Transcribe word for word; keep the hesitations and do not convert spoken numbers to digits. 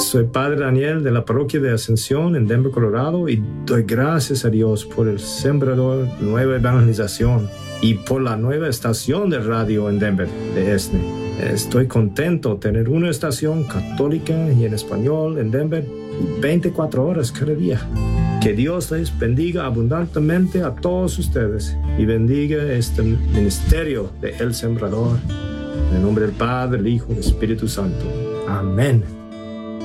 Soy Padre Daniel de la Parroquia de Ascensión en Denver, Colorado, y doy gracias a Dios por el Sembrador Nueva Evangelización y por la nueva estación de radio en Denver, de E S N E. Estoy contento de tener una estación católica y en español en Denver y veinticuatro horas cada día. Que Dios les bendiga abundantemente a todos ustedes y bendiga este ministerio de El Sembrador. En el nombre del Padre, el Hijo y el Espíritu Santo. Amén.